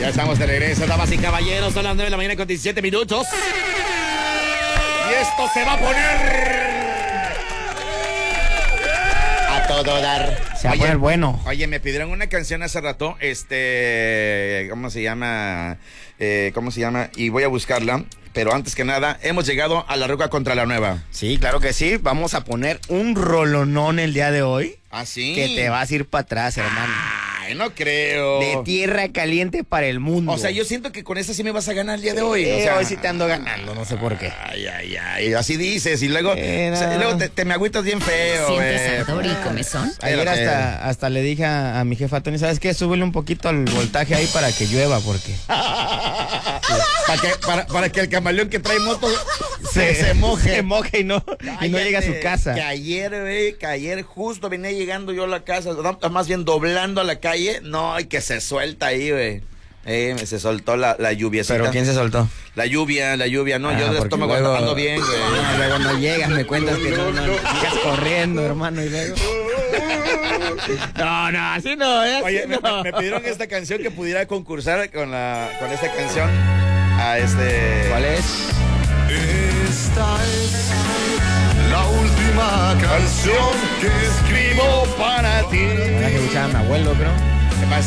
Ya estamos de regreso, damas y caballeros. Son las 9 de la mañana con 17 minutos. Y esto se va a poner a todo dar. Se va a poner bueno. Oye, me pidieron una canción hace rato. ¿Cómo se llama? Y voy a buscarla. Pero antes que nada, hemos llegado a La Ruca contra la Nueva. Sí, claro que sí. Vamos a poner un rolonón el día de hoy. ¿Ah, sí? Que te vas a ir para atrás, hermano. Ay, no creo. De tierra caliente para el mundo. O sea, yo siento que con esa sí me vas a ganar el día de hoy. O sea, hoy sí te ando ganando, no sé por qué. Ay, así dices. Y luego, luego te me agüitas bien feo. ¿Sientes ardor y comezón? Ayer hasta le dije a mi jefa Tony, ¿sabes qué? Súbele un poquito al voltaje ahí para que llueva, porque... para que el camaleón que trae moto se moje. Se moje y no llegue a su casa. Que ayer justo venía llegando yo a la casa, más bien doblando a la calle, no, y que se suelta ahí, güey. Se soltó la lluviecita. ¿Pero quién se soltó? La lluvia, no, yo de estómago ando bien, güey. Luego no llegas, me cuentas que no llegas corriendo, hermano, y luego... No, así no, ¿eh? Oye, me pidieron esta canción que pudiera concursar con esta canción. ¿Cuál es? Esta es la última canción que escribo para ti. Ahora que escuchaba a mi abuelo, bro. ¿Qué pasa?